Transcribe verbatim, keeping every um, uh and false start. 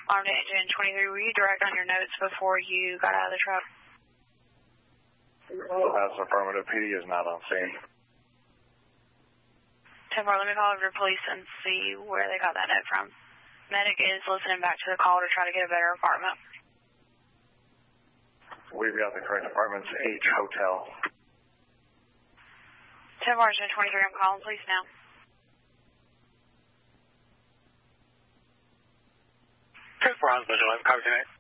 Armed Engine twenty-three, were you direct on your notes before you got out of the truck? That's affirmative. P D is not on scene. ten four, let me call over to police and see where they got that note from. Medic is listening back to the call to try to get a better apartment. We've got the correct apartments, H Hotel. ten four, twenty-three, I'm calling police now. ten four, Vigilante, copy tonight.